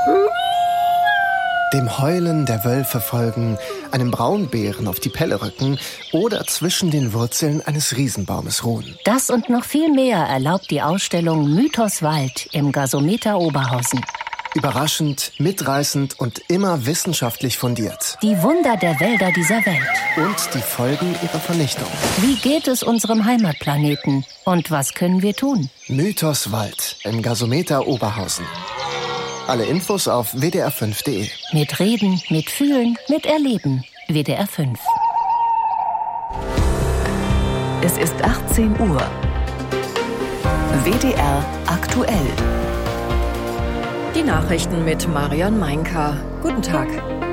Dem Heulen der Wölfe folgen, einem Braunbären auf die Pelle rücken oder zwischen den Wurzeln eines Riesenbaumes ruhen. Das und noch viel mehr erlaubt die Ausstellung Mythos Wald im Gasometer Oberhausen. Überraschend, mitreißend und immer wissenschaftlich fundiert. Die Wunder der Wälder dieser Welt. Und die Folgen ihrer Vernichtung. Wie geht es unserem Heimatplaneten? Und was können wir tun? Mythos Wald im Gasometer Oberhausen. Alle Infos auf wdr5.de. Mit Reden, mit Fühlen, mit Erleben. WDR 5. Es ist 18 Uhr. WDR aktuell. Die Nachrichten mit Marion Meinka. Guten Tag.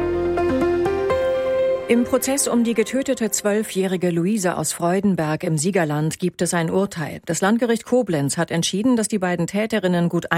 Im Prozess um die getötete 12-jährige Luise aus Freudenberg im Siegerland gibt es ein Urteil. Das Landgericht Koblenz hat entschieden, dass die beiden Täterinnen gut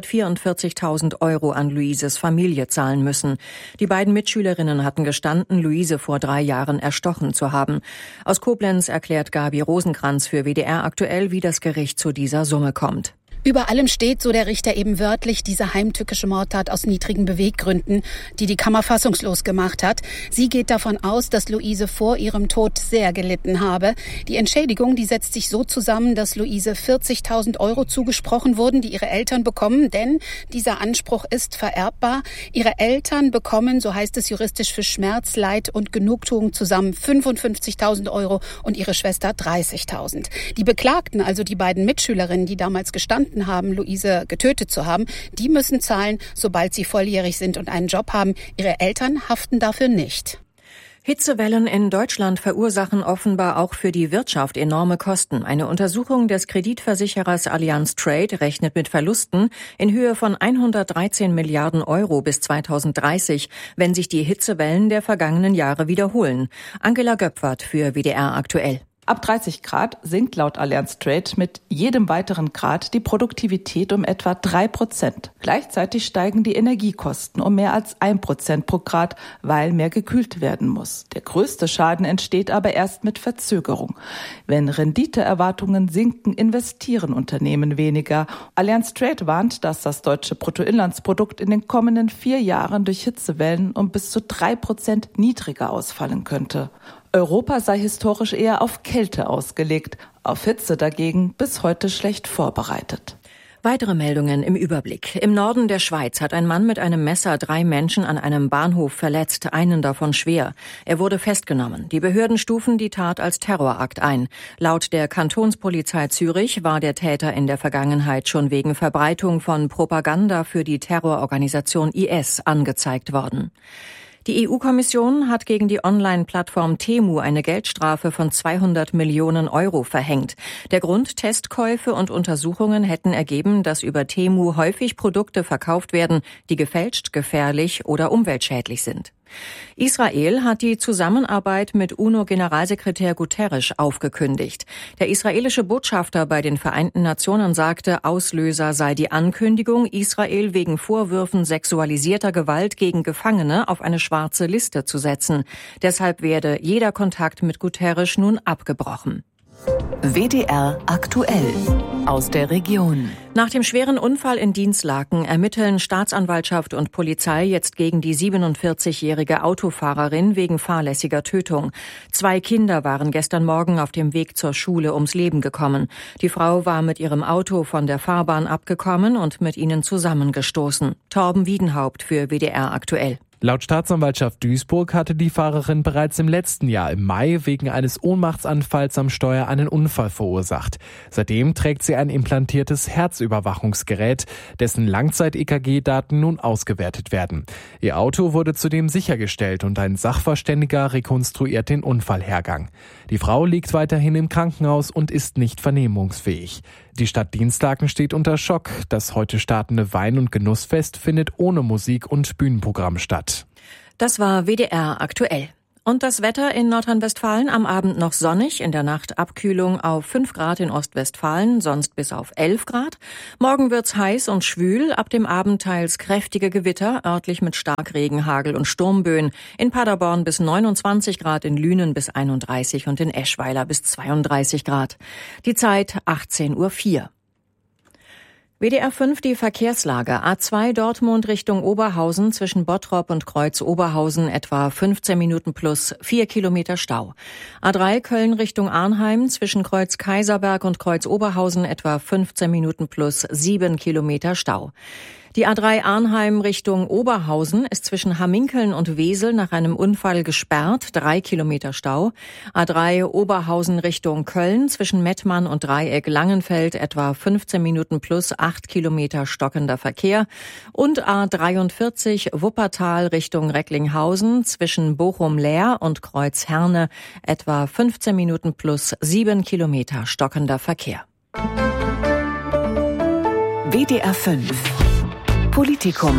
144.000 € an Luises Familie zahlen müssen. Die beiden Mitschülerinnen hatten gestanden, Luise vor 3 Jahren erstochen zu haben. Aus Koblenz erklärt Gabi Rosenkranz für WDR aktuell, wie das Gericht zu dieser Summe kommt. Über allem steht, so der Richter eben wörtlich, diese heimtückische Mordtat aus niedrigen Beweggründen, die die Kammer fassungslos gemacht hat. Sie geht davon aus, dass Luise vor ihrem Tod sehr gelitten habe. Die Entschädigung, die setzt sich so zusammen, dass Luise 40.000 € zugesprochen wurden, die ihre Eltern bekommen, denn dieser Anspruch ist vererbbar. Ihre Eltern bekommen, so heißt es juristisch, für Schmerz, Leid und Genugtuung zusammen 55.000 € und ihre Schwester 30.000. Die Beklagten, also die beiden Mitschülerinnen, die damals gestanden haben, Luise getötet zu haben, die müssen zahlen, sobald sie volljährig sind und einen Job haben. Ihre Eltern haften dafür nicht. Hitzewellen in Deutschland verursachen offenbar auch für die Wirtschaft enorme Kosten. Eine Untersuchung des Kreditversicherers Allianz Trade rechnet mit Verlusten in Höhe von 113 Milliarden € bis 2030, wenn sich die Hitzewellen der vergangenen Jahre wiederholen. Angela Göpfert für WDR aktuell. Ab 30 Grad sinkt laut Allianz Trade mit jedem weiteren Grad die Produktivität um etwa 3%. Gleichzeitig steigen die Energiekosten um mehr als 1% pro Grad, weil mehr gekühlt werden muss. Der größte Schaden entsteht aber erst mit Verzögerung. Wenn Renditeerwartungen sinken, investieren Unternehmen weniger. Allianz Trade warnt, dass das deutsche Bruttoinlandsprodukt in den kommenden 4 Jahren durch Hitzewellen um bis zu 3% niedriger ausfallen könnte. Europa sei historisch eher auf Kälte ausgelegt, auf Hitze dagegen bis heute schlecht vorbereitet. Weitere Meldungen im Überblick. Im Norden der Schweiz hat ein Mann mit einem Messer 3 Menschen an einem Bahnhof verletzt, einen davon schwer. Er wurde festgenommen. Die Behörden stufen die Tat als Terrorakt ein. Laut der Kantonspolizei Zürich war der Täter in der Vergangenheit schon wegen Verbreitung von Propaganda für die Terrororganisation IS angezeigt worden. Die EU-Kommission hat gegen die Online-Plattform Temu eine Geldstrafe von 200 Millionen € verhängt. Der Grund: Testkäufe und Untersuchungen hätten ergeben, dass über Temu häufig Produkte verkauft werden, die gefälscht, gefährlich oder umweltschädlich sind. Israel hat die Zusammenarbeit mit UNO-Generalsekretär Guterres aufgekündigt. Der israelische Botschafter bei den Vereinten Nationen sagte, Auslöser sei die Ankündigung, Israel wegen Vorwürfen sexualisierter Gewalt gegen Gefangene auf eine schwarze Liste zu setzen. Deshalb werde jeder Kontakt mit Guterres nun abgebrochen. WDR aktuell aus der Region. Nach dem schweren Unfall in Dinslaken ermitteln Staatsanwaltschaft und Polizei jetzt gegen die 47-jährige Autofahrerin wegen fahrlässiger Tötung. 2 Kinder waren gestern Morgen auf dem Weg zur Schule ums Leben gekommen. Die Frau war mit ihrem Auto von der Fahrbahn abgekommen und mit ihnen zusammengestoßen. Torben Wiedenhaupt für WDR aktuell. Laut Staatsanwaltschaft Duisburg hatte die Fahrerin bereits im letzten Jahr im Mai wegen eines Ohnmachtsanfalls am Steuer einen Unfall verursacht. Seitdem trägt sie ein implantiertes Herzüberwachungsgerät, dessen Langzeit-EKG-Daten nun ausgewertet werden. Ihr Auto wurde zudem sichergestellt und ein Sachverständiger rekonstruiert den Unfallhergang. Die Frau liegt weiterhin im Krankenhaus und ist nicht vernehmungsfähig. Die Stadt Dinslaken steht unter Schock. Das heute startende Wein- und Genussfest findet ohne Musik und Bühnenprogramm statt. Das war WDR aktuell. Und das Wetter in Nordrhein-Westfalen: am Abend noch sonnig, in der Nacht Abkühlung auf 5 Grad in Ostwestfalen, sonst bis auf 11 Grad. Morgen wird's heiß und schwül, ab dem Abend teils kräftige Gewitter, örtlich mit Starkregen, Hagel und Sturmböen. In Paderborn bis 29 Grad, in Lünen bis 31 und in Eschweiler bis 32 Grad. Die Zeit 18:04 Uhr. WDR 5 die Verkehrslage. A2 Dortmund Richtung Oberhausen zwischen Bottrop und Kreuz Oberhausen etwa 15 Minuten plus 4 Kilometer Stau. A3 Köln Richtung Arnheim zwischen Kreuz Kaiserberg und Kreuz Oberhausen etwa 15 Minuten plus 7 Kilometer Stau. Die A3 Arnheim Richtung Oberhausen ist zwischen Hamminkeln und Wesel nach einem Unfall gesperrt, 3 Kilometer Stau. A3 Oberhausen Richtung Köln zwischen Mettmann und Dreieck Langenfeld etwa 15 Minuten plus 8 Kilometer stockender Verkehr. Und A43 Wuppertal Richtung Recklinghausen zwischen Bochum-Leer und Kreuz Herne etwa 15 Minuten plus 7 Kilometer stockender Verkehr. WDR 5 Politikum.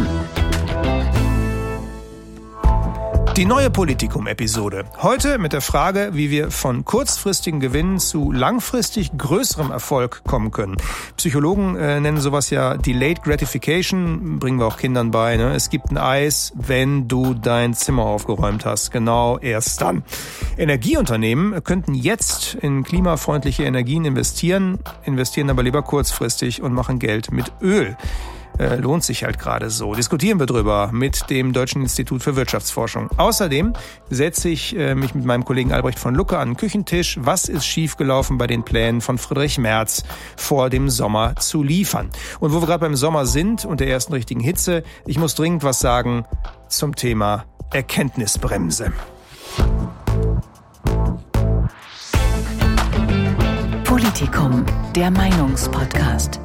Die neue Politikum-Episode. Heute mit der Frage, wie wir von kurzfristigen Gewinnen zu langfristig größerem Erfolg kommen können. Psychologen nennen sowas ja Delayed Gratification, bringen wir auch Kindern bei. Ne? Es gibt ein Eis, wenn du dein Zimmer aufgeräumt hast. Genau, erst dann. Energieunternehmen könnten jetzt in klimafreundliche Energien investieren aber lieber kurzfristig und machen Geld mit Öl. Lohnt sich halt gerade so. Diskutieren wir drüber mit dem Deutschen Institut für Wirtschaftsforschung. Außerdem setze ich mich mit meinem Kollegen Albrecht von Lucke an den Küchentisch. Was ist schiefgelaufen bei den Plänen von Friedrich Merz, vor dem Sommer zu liefern? Und wo wir gerade beim Sommer sind und der ersten richtigen Hitze, ich muss dringend was sagen zum Thema Erkenntnisbremse. Politikum, der Meinungspodcast.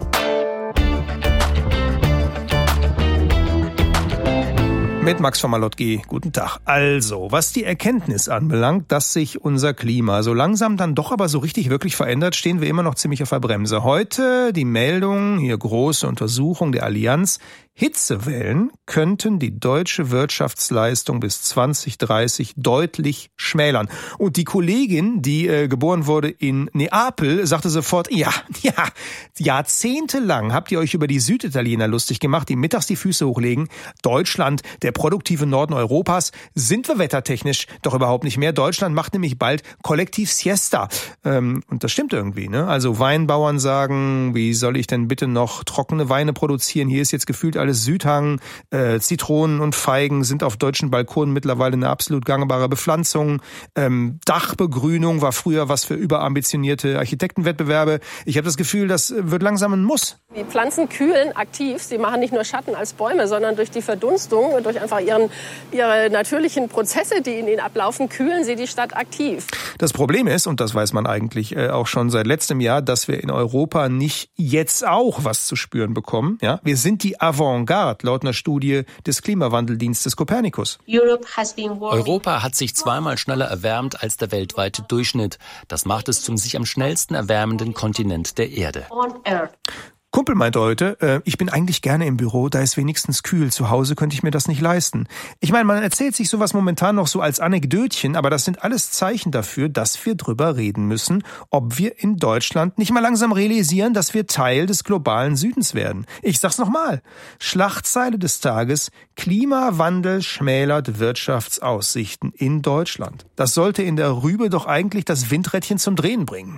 Mit Max von Malotki. Guten Tag. Also, was die Erkenntnis anbelangt, dass sich unser Klima so langsam dann doch aber so richtig wirklich verändert, stehen wir immer noch ziemlich auf der Bremse. Heute die Meldung, hier große Untersuchung der Allianz, Hitzewellen könnten die deutsche Wirtschaftsleistung bis 2030 deutlich schmälern. Und die Kollegin, die geboren wurde in Neapel, sagte sofort, ja, jahrzehntelang habt ihr euch über die Süditaliener lustig gemacht, die mittags die Füße hochlegen. Deutschland, der produktive Norden Europas, sind wir wettertechnisch doch überhaupt nicht mehr. Deutschland macht nämlich bald kollektiv Siesta. Und das stimmt irgendwie, ne? Also Weinbauern sagen, wie soll ich denn bitte noch trockene Weine produzieren? Hier ist jetzt gefühlt alles Südhang. Zitronen und Feigen sind auf deutschen Balkonen mittlerweile eine absolut gangbare Bepflanzung. Dachbegrünung war früher was für überambitionierte Architektenwettbewerbe. Ich habe das Gefühl, das wird langsam ein Muss. Die Pflanzen kühlen aktiv. Sie machen nicht nur Schatten als Bäume, sondern durch die Verdunstung und durch einfach ihre natürlichen Prozesse, die in ihnen ablaufen, kühlen sie die Stadt aktiv. Das Problem ist, und das weiß man eigentlich auch schon seit letztem Jahr, dass wir in Europa nicht jetzt auch was zu spüren bekommen. Ja? Wir sind die Avantgarde laut einer Studie des Klimawandeldienstes Copernicus. Europa hat sich zweimal schneller erwärmt als der weltweite Durchschnitt. Das macht es zum sich am schnellsten erwärmenden Kontinent der Erde. Kumpel meinte heute, ich bin eigentlich gerne im Büro, da ist wenigstens kühl. Zu Hause könnte ich mir das nicht leisten. Ich meine, man erzählt sich sowas momentan noch so als Anekdötchen, aber das sind alles Zeichen dafür, dass wir drüber reden müssen, ob wir in Deutschland nicht mal langsam realisieren, dass wir Teil des globalen Südens werden. Ich sag's nochmal. Schlagzeile des Tages: Klimawandel schmälert Wirtschaftsaussichten in Deutschland. Das sollte in der Rübe doch eigentlich das Windrädchen zum Drehen bringen.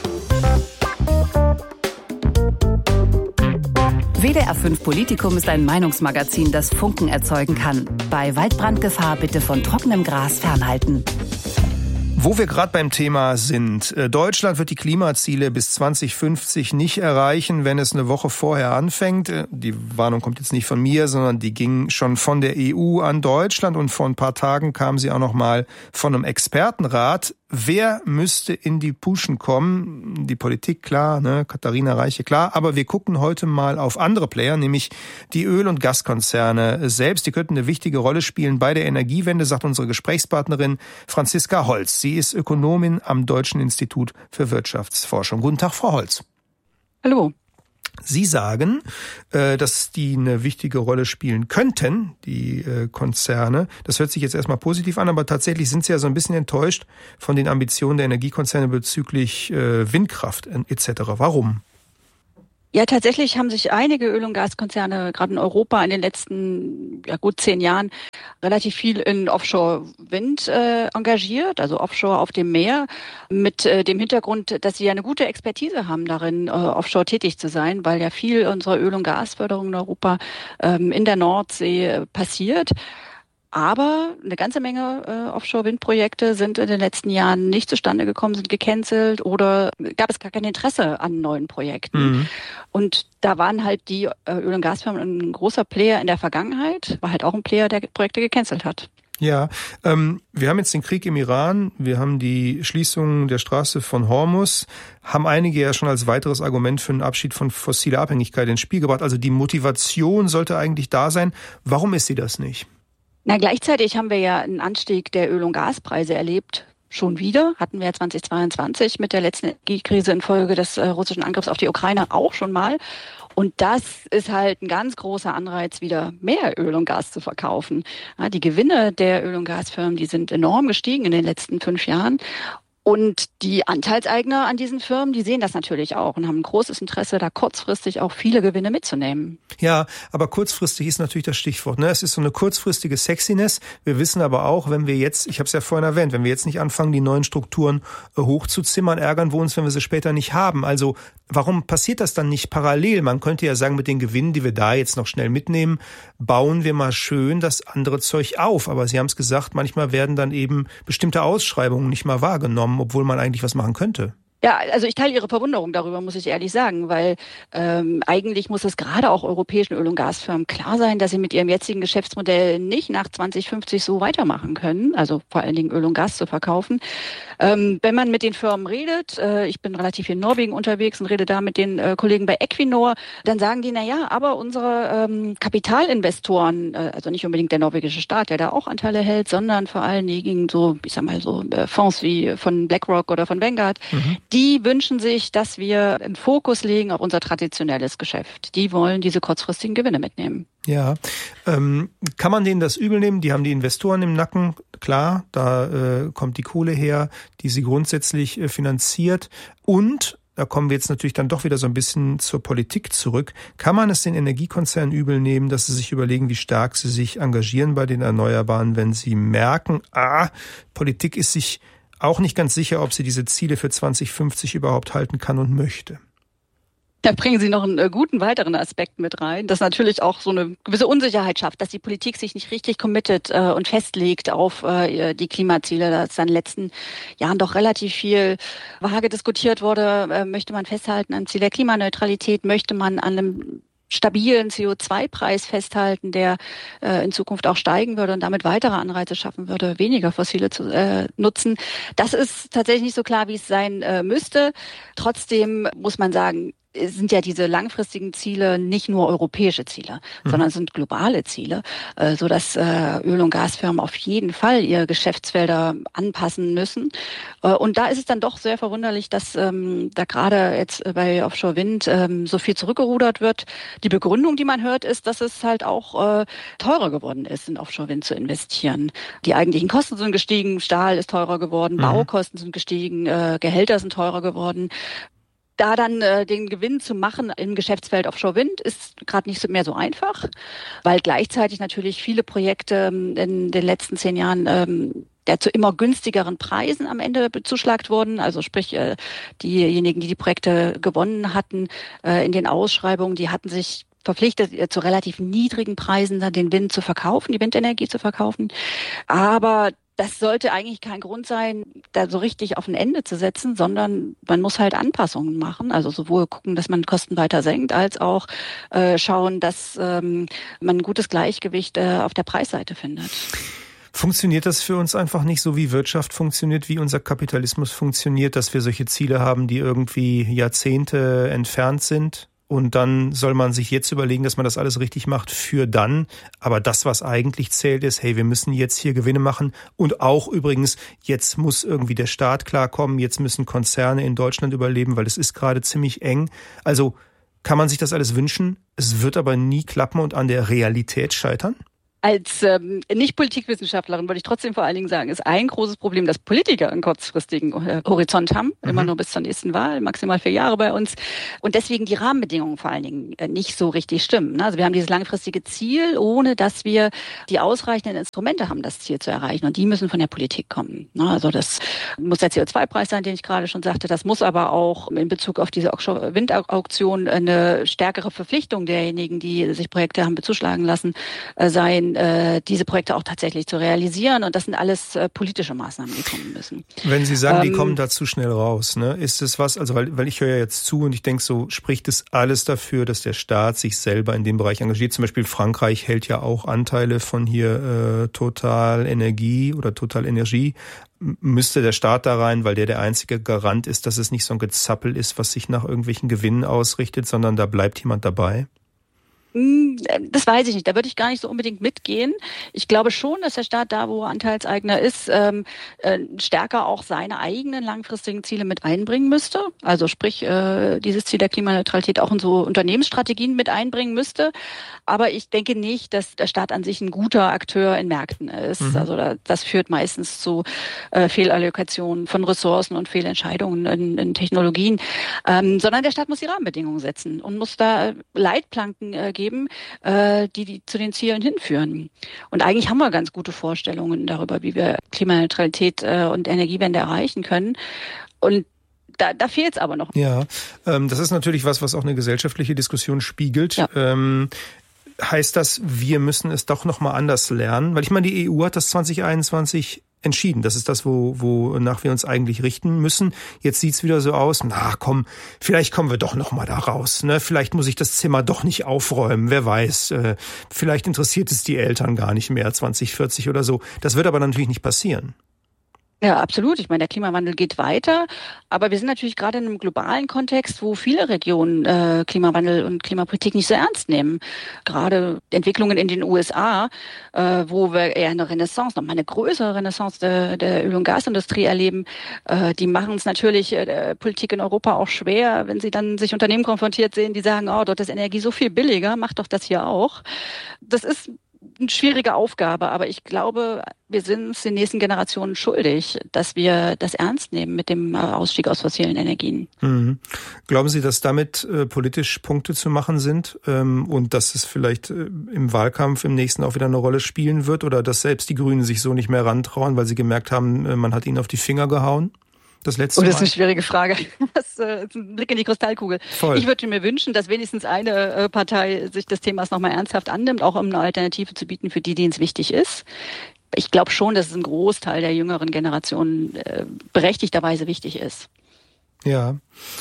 WDR 5 Politikum ist ein Meinungsmagazin, das Funken erzeugen kann. Bei Waldbrandgefahr bitte von trockenem Gras fernhalten. Wo wir gerade beim Thema sind. Deutschland wird die Klimaziele bis 2050 nicht erreichen, wenn es eine Woche vorher anfängt. Die Warnung kommt jetzt nicht von mir, sondern die ging schon von der EU an Deutschland und vor ein paar Tagen kam sie auch noch mal von einem Expertenrat. Wer müsste in die Puschen kommen? Die Politik, klar, ne? Katharina Reiche, klar. Aber wir gucken heute mal auf andere Player, nämlich die Öl- und Gaskonzerne selbst. Die könnten eine wichtige Rolle spielen bei der Energiewende, sagt unsere Gesprächspartnerin Franziska Holz. Sie ist Ökonomin am Deutschen Institut für Wirtschaftsforschung. Guten Tag, Frau Holz. Hallo. Sie sagen, dass die eine wichtige Rolle spielen könnten, die Konzerne. Das hört sich jetzt erstmal positiv an, aber tatsächlich sind Sie ja so ein bisschen enttäuscht von den Ambitionen der Energiekonzerne bezüglich Windkraft etc. Warum? Ja, tatsächlich haben sich einige Öl- und Gaskonzerne gerade in Europa in den letzten gut 10 Jahren relativ viel in Offshore-Wind engagiert, also Offshore auf dem Meer, mit dem Hintergrund, dass sie ja eine gute Expertise haben darin, offshore tätig zu sein, weil ja viel unserer Öl- und Gasförderung in Europa in der Nordsee passiert. Aber eine ganze Menge Offshore-Windprojekte sind in den letzten Jahren nicht zustande gekommen, sind gecancelt oder gab es gar kein Interesse an neuen Projekten. Mhm. Und da waren halt die Öl- und Gasfirmen ein großer Player in der Vergangenheit, war halt auch ein Player, der Projekte gecancelt hat. Ja, wir haben jetzt den Krieg im Iran, wir haben die Schließung der Straße von Hormuz, haben einige ja schon als weiteres Argument für einen Abschied von fossiler Abhängigkeit ins Spiel gebracht. Also die Motivation sollte eigentlich da sein. Warum ist sie das nicht? Na, gleichzeitig haben wir ja einen Anstieg der Öl- und Gaspreise erlebt. Schon wieder, hatten wir ja 2022 mit der letzten Energiekrise infolge des russischen Angriffs auf die Ukraine auch schon mal. Und das ist halt ein ganz großer Anreiz, wieder mehr Öl und Gas zu verkaufen. Ja, die Gewinne der Öl- und Gasfirmen, die sind enorm gestiegen in den letzten 5 Jahren. Und die Anteilseigner an diesen Firmen, die sehen das natürlich auch und haben ein großes Interesse, da kurzfristig auch viele Gewinne mitzunehmen. Ja, aber kurzfristig ist natürlich das Stichwort. Ne? Es ist so eine kurzfristige Sexiness. Wir wissen aber auch, wenn wir jetzt, ich habe es ja vorhin erwähnt, wenn wir jetzt nicht anfangen, die neuen Strukturen hochzuzimmern, ärgern wir uns, wenn wir sie später nicht haben. Also warum passiert das dann nicht parallel? Man könnte ja sagen, mit den Gewinnen, die wir da jetzt noch schnell mitnehmen, bauen wir mal schön das andere Zeug auf. Aber Sie haben es gesagt, manchmal werden dann eben bestimmte Ausschreibungen nicht mal wahrgenommen, obwohl man eigentlich was machen könnte. Ja, also ich teile Ihre Verwunderung darüber, muss ich ehrlich sagen, weil eigentlich muss es gerade auch europäischen Öl- und Gasfirmen klar sein, dass sie mit ihrem jetzigen Geschäftsmodell nicht nach 2050 so weitermachen können, also vor allen Dingen Öl und Gas zu verkaufen. Wenn man mit den Firmen redet, ich bin relativ hier in Norwegen unterwegs und rede da mit den Kollegen bei Equinor, dann sagen die, na ja, aber unsere Kapitalinvestoren, also nicht unbedingt der norwegische Staat, der da auch Anteile hält, sondern vor allen Dingen so, ich sag mal so Fonds wie von BlackRock oder von Vanguard, die wünschen sich, dass wir einen Fokus legen auf unser traditionelles Geschäft. Die wollen diese kurzfristigen Gewinne mitnehmen. Ja, kann man denen das übel nehmen? Die haben die Investoren im Nacken, klar, da kommt die Kohle her, die sie grundsätzlich finanziert. Und, da kommen wir jetzt natürlich dann doch wieder so ein bisschen zur Politik zurück, kann man es den Energiekonzernen übel nehmen, dass sie sich überlegen, wie stark sie sich engagieren bei den Erneuerbaren, wenn sie merken, Politik ist sich auch nicht ganz sicher, ob sie diese Ziele für 2050 überhaupt halten kann und möchte. Da bringen Sie noch einen guten weiteren Aspekt mit rein, das natürlich auch so eine gewisse Unsicherheit schafft, dass die Politik sich nicht richtig committet und festlegt auf die Klimaziele. Da ist in den letzten Jahren doch relativ viel vage diskutiert wurde. Möchte man festhalten am Ziel der Klimaneutralität? Möchte man an einem stabilen CO2-Preis festhalten, der in Zukunft auch steigen würde und damit weitere Anreize schaffen würde, weniger Fossile zu nutzen? Das ist tatsächlich nicht so klar, wie es sein müsste. Trotzdem muss man sagen, sind ja diese langfristigen Ziele nicht nur europäische Ziele, sondern sind globale Ziele, so dass Öl- und Gasfirmen auf jeden Fall ihre Geschäftsfelder anpassen müssen. Und da ist es dann doch sehr verwunderlich, dass da gerade jetzt bei Offshore Wind so viel zurückgerudert wird. Die Begründung, die man hört, ist, dass es halt auch teurer geworden ist, in Offshore Wind zu investieren. Die eigentlichen Kosten sind gestiegen, Stahl ist teurer geworden, Baukosten sind gestiegen, Gehälter sind teurer geworden. Da dann den Gewinn zu machen im Geschäftsfeld Offshore Wind ist gerade nicht mehr so einfach, weil gleichzeitig natürlich viele Projekte in den letzten 10 Jahren zu immer günstigeren Preisen am Ende bezuschlagt wurden. Also sprich, diejenigen, die die Projekte gewonnen hatten in den Ausschreibungen, die hatten sich verpflichtet, zu relativ niedrigen Preisen dann den Wind zu verkaufen, die Windenergie zu verkaufen. Aber das sollte eigentlich kein Grund sein, da so richtig auf ein Ende zu setzen, sondern man muss halt Anpassungen machen. Also sowohl gucken, dass man Kosten weiter senkt, als auch schauen, dass man ein gutes Gleichgewicht auf der Preisseite findet. Funktioniert das für uns einfach nicht so, wie Wirtschaft funktioniert, wie unser Kapitalismus funktioniert, dass wir solche Ziele haben, die irgendwie Jahrzehnte entfernt sind? Und dann soll man sich jetzt überlegen, dass man das alles richtig macht für dann. Aber das, was eigentlich zählt, ist, hey, wir müssen jetzt hier Gewinne machen. Und auch übrigens, jetzt muss irgendwie der Staat klarkommen. Jetzt müssen Konzerne in Deutschland überleben, weil es ist gerade ziemlich eng. Also kann man sich das alles wünschen. Es wird aber nie klappen und an der Realität scheitern? Als Nicht-Politikwissenschaftlerin würde ich trotzdem vor allen Dingen sagen, ist ein großes Problem, dass Politiker einen kurzfristigen Horizont haben, immer nur bis zur nächsten Wahl, maximal 4 Jahre bei uns. Und deswegen die Rahmenbedingungen vor allen Dingen nicht so richtig stimmen. Also wir haben dieses langfristige Ziel, ohne dass wir die ausreichenden Instrumente haben, das Ziel zu erreichen. Und die müssen von der Politik kommen. Also das muss der CO2-Preis sein, den ich gerade schon sagte. Das muss aber auch in Bezug auf diese Windauktion eine stärkere Verpflichtung derjenigen, die sich Projekte haben bezuschlagen lassen, sein, diese Projekte auch tatsächlich zu realisieren. Und das sind alles politische Maßnahmen, die kommen müssen. Wenn Sie sagen, die kommen da zu schnell raus, ne? Ist es was, also weil ich höre ja jetzt zu und ich denke so, spricht es alles dafür, dass der Staat sich selber in dem Bereich engagiert? Zum Beispiel Frankreich hält ja auch Anteile von hier Total Energie oder Total Energie. Müsste der Staat da rein, weil der einzige Garant ist, dass es nicht so ein Gezappel ist, was sich nach irgendwelchen Gewinnen ausrichtet, sondern da bleibt jemand dabei? Das weiß ich nicht. Da würde ich gar nicht so unbedingt mitgehen. Ich glaube schon, dass der Staat da, wo er Anteilseigner ist, stärker auch seine eigenen langfristigen Ziele mit einbringen müsste. Also sprich, dieses Ziel der Klimaneutralität auch in so Unternehmensstrategien mit einbringen müsste. Aber ich denke nicht, dass der Staat an sich ein guter Akteur in Märkten ist. Also das führt meistens zu Fehlallokationen von Ressourcen und Fehlentscheidungen in Technologien. Sondern der Staat muss die Rahmenbedingungen setzen und muss da Leitplanken geben, die zu den Zielen hinführen. Und eigentlich haben wir ganz gute Vorstellungen darüber, wie wir Klimaneutralität und Energiewende erreichen können. Und da fehlt es aber noch. Ja, das ist natürlich was auch eine gesellschaftliche Diskussion spiegelt. Ja. Heißt das, wir müssen es doch noch mal anders lernen? Weil ich meine, die EU hat das 2021 entschieden. Das ist das, wonach wir uns eigentlich richten müssen. Jetzt sieht's wieder so aus, na komm, vielleicht kommen wir doch noch mal da raus. Ne? Vielleicht muss ich das Zimmer doch nicht aufräumen, wer weiß. Vielleicht interessiert es die Eltern gar nicht mehr, 2040 oder so. Das wird aber natürlich nicht passieren. Ja, absolut. Ich meine, der Klimawandel geht weiter, aber wir sind natürlich gerade in einem globalen Kontext, wo viele Regionen Klimawandel und Klimapolitik nicht so ernst nehmen. Gerade Entwicklungen in den USA, wo wir eher eine Renaissance, nochmal eine größere Renaissance der Öl- und Gasindustrie erleben, die machen es natürlich der Politik in Europa auch schwer, wenn sie dann sich Unternehmen konfrontiert sehen, die sagen, oh, dort ist Energie so viel billiger, macht doch das hier auch. Das ist eine schwierige Aufgabe, aber ich glaube, wir sind es den nächsten Generationen schuldig, dass wir das ernst nehmen mit dem Ausstieg aus fossilen Energien. Glauben Sie, dass damit politisch Punkte zu machen sind und dass es vielleicht im Wahlkampf im nächsten auch wieder eine Rolle spielen wird oder dass selbst die Grünen sich so nicht mehr rantrauen, weil sie gemerkt haben, man hat ihnen auf die Finger gehauen? Das letzte Mal? Das ist eine schwierige Frage. Das ist ein Blick in die Kristallkugel. Voll. Ich würde mir wünschen, dass wenigstens eine Partei sich des Themas nochmal ernsthaft annimmt, auch um eine Alternative zu bieten für die, denen es wichtig ist. Ich glaube schon, dass es ein Großteil der jüngeren Generation berechtigterweise wichtig ist. Ja,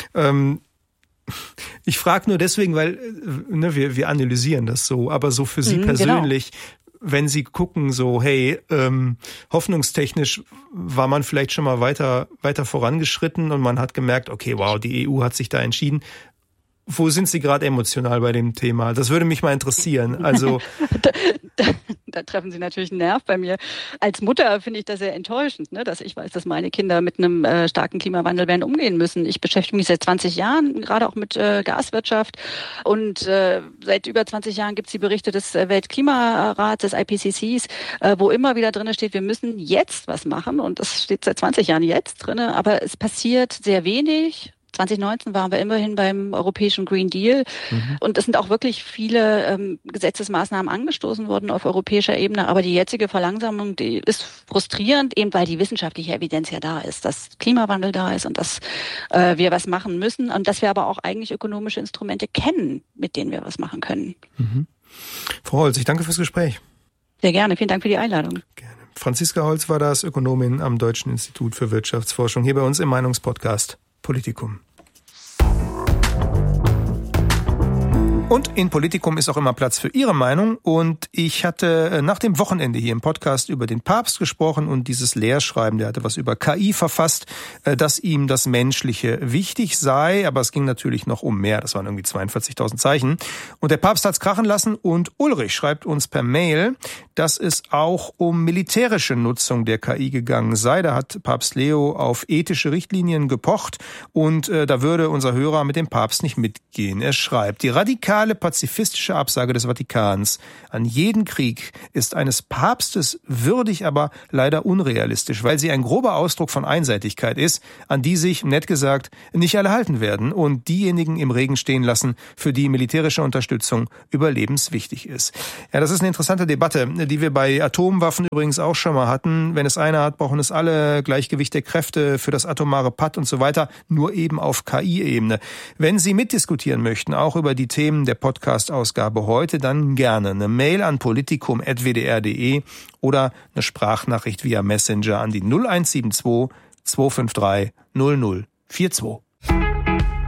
ich frage nur deswegen, weil wir analysieren das so, aber so für Sie persönlich, genau. Wenn Sie gucken, so, hey, hoffnungstechnisch war man vielleicht schon mal weiter vorangeschritten und man hat gemerkt, okay, wow, die EU hat sich da entschieden. Wo sind Sie gerade emotional bei dem Thema? Das würde mich mal interessieren. Also da treffen Sie natürlich einen Nerv bei mir. Als Mutter finde ich das sehr enttäuschend, ne, dass ich weiß, dass meine Kinder mit einem starken Klimawandel werden umgehen müssen. Ich beschäftige mich seit 20 Jahren gerade auch mit Gaswirtschaft und seit über 20 Jahren gibt es die Berichte des Weltklimarats, des IPCCs, wo immer wieder drin steht, wir müssen jetzt was machen und das steht seit 20 Jahren jetzt drin, aber es passiert sehr wenig. 2019 waren wir immerhin beim europäischen Green Deal und es sind auch wirklich viele Gesetzesmaßnahmen angestoßen worden auf europäischer Ebene, aber die jetzige Verlangsamung, die ist frustrierend, eben weil die wissenschaftliche Evidenz ja da ist, dass Klimawandel da ist und dass wir was machen müssen und dass wir aber auch eigentlich ökonomische Instrumente kennen, mit denen wir was machen können. Frau Holz, ich danke fürs Gespräch. Sehr gerne, vielen Dank für die Einladung. Gerne. Franziska Holz war das, Ökonomin am Deutschen Institut für Wirtschaftsforschung, hier bei uns im Meinungspodcast Politikum. Und in Politikum ist auch immer Platz für Ihre Meinung. Und ich hatte nach dem Wochenende hier im Podcast über den Papst gesprochen und dieses Lehrschreiben, der hatte was über KI verfasst, dass ihm das Menschliche wichtig sei. Aber es ging natürlich noch um mehr. Das waren irgendwie 42.000 Zeichen. Und der Papst hat's krachen lassen. Und Ulrich schreibt uns per Mail, dass es auch um militärische Nutzung der KI gegangen sei. Da hat Papst Leo auf ethische Richtlinien gepocht. Und da würde unser Hörer mit dem Papst nicht mitgehen. Er schreibt, die radikale radikale pazifistische Absage des Vatikans an jeden Krieg ist eines Papstes würdig, aber leider unrealistisch, weil sie ein grober Ausdruck von Einseitigkeit ist, an die sich, nett gesagt, nicht alle halten werden und diejenigen im Regen stehen lassen, für die militärische Unterstützung überlebenswichtig ist. Ja, das ist eine interessante Debatte, die wir bei Atomwaffen übrigens auch schon mal hatten. Wenn es einer hat, brauchen es alle. Gleichgewicht der Kräfte für das atomare Pad und so weiter, nur eben auf KI-Ebene. Wenn Sie mitdiskutieren möchten, auch über die Themen der Podcast-Ausgabe heute, dann gerne eine Mail an politikum@wdr.de oder eine Sprachnachricht via Messenger an die 0172 253 0042.